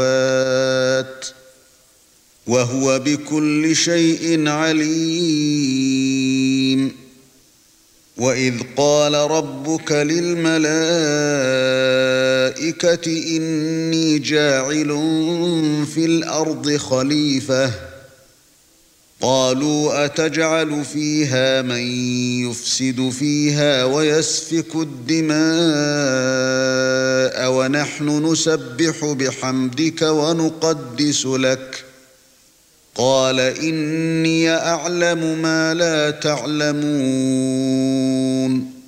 وهو بكل شيء عليم. وإذ قال ربك للملائكة إني جاعل في الأرض خليفة قالوا أتجعل فيها من يفسد فيها ويسفك الدماء ونحن نسبح بحمدك ونقدس لك قال إني أعلم ما لا تعلمون